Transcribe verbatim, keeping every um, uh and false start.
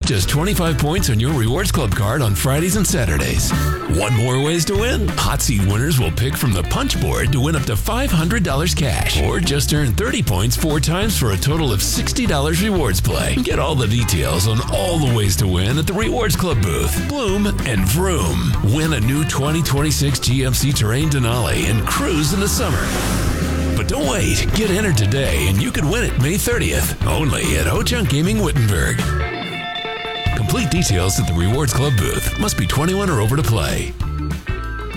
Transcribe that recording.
Just twenty-five points on your Rewards Club card on Fridays and Saturdays. Want more ways to win? Hot Seat winners will pick from the punch board to win up to five hundred dollars cash. Or just earn thirty points four times for a total of sixty dollars rewards play. Get all the details on all the ways to win at the Rewards Club booth. Bloom and vroom. Win a new twenty twenty-six G M C Terrain Denali and cruise in the summer. But don't wait. Get entered today and you could win it May thirtieth. Only at Ho-Chunk Gaming Wittenberg. Complete details at the Rewards Club booth. Must be twenty-one or over to play.